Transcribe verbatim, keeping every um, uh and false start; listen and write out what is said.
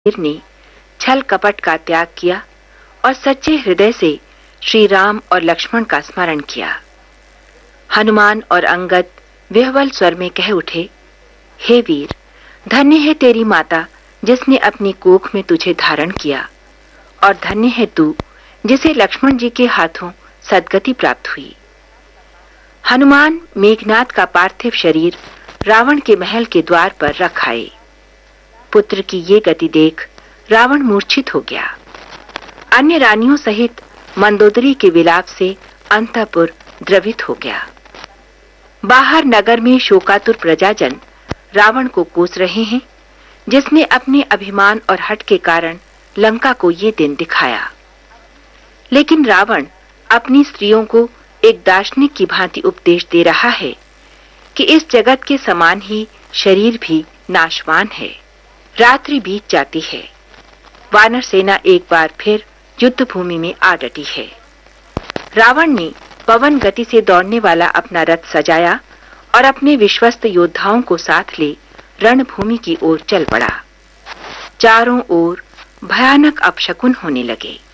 वीर ने छल कपट का त्याग किया और सच्चे हृदय से श्री राम और लक्ष्मण का स्मरण किया। हनुमान और अंगद विह्वल स्वर में कह उठे, हे वीर, धन्य है तेरी माता जिसने अपनी कोख में तुझे धारण किया, और धन्य है तू जिसे लक्ष्मण जी के हाथों सद्गति प्राप्त हुई। हनुमान मेघनाद का पार्थिव शरीर रावण के महल के द्वार पर रख आए। पुत्र की ये गति देख रावण मूर्छित हो गया। अन्य रानियों सहित मंदोदरी के विलाप से अंतःपुर द्रवित हो गया। बाहर नगर में शोकातुर प्रजाजन रावण को कोस रहे हैं, जिसने अपने अभिमान और हठ के कारण लंका को ये दिन दिखाया। लेकिन रावण अपनी स्त्रियों को एक दार्शनिक की भांति उपदेश दे रहा है कि इस जगत के समान ही शरीर भी नाशवान है। रात्रि बीत जाती है। वानर सेना एक बार फिर युद्ध भूमि में आ डटी है। रावण ने पवन गति से दौड़ने वाला अपना रथ सजाया और अपने विश्वस्त योद्धाओं को साथ ले रणभूमि की ओर चल पड़ा। चारों ओर भयानक अपशकुन होने लगे।